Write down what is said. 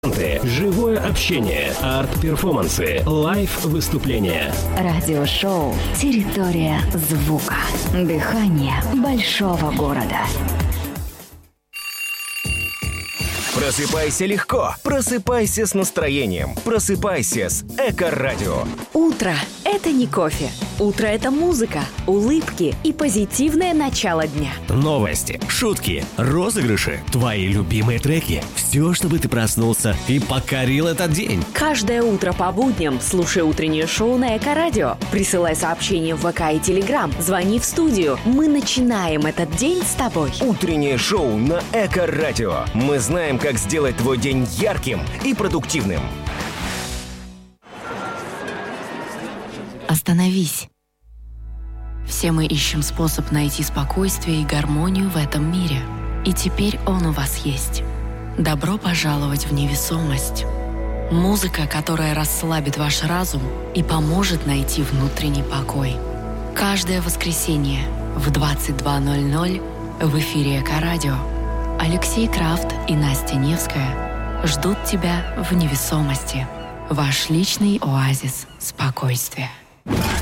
Живое общение, арт-перформансы, лайв-выступления. Радиошоу «Территория звука». Дыхание большого города. Просыпайся легко, просыпайся с настроением, просыпайся с Эко-радио. Утро – это не кофе. Утро – это музыка, улыбки и позитивное начало дня. Новости, шутки, розыгрыши, твои любимые треки. Все, чтобы ты проснулся и покорил этот день. Каждое утро по будням слушай утреннее шоу на Эко-радио. Присылай сообщения в ВК и Телеграм, звони в студию. Мы начинаем этот день с тобой. Утреннее шоу на Эко-радио. Мы знаем, как сделать твой день ярким и продуктивным. Остановись. Все мы ищем способ найти спокойствие и гармонию в этом мире. И теперь он у вас есть. Добро пожаловать в невесомость. Музыка, которая расслабит ваш разум и поможет найти внутренний покой. Каждое воскресенье в 22:00 в эфире Эко-радио Алексей Крафт и Настя Невская ждут тебя в невесомости. Ваш личный оазис спокойствия.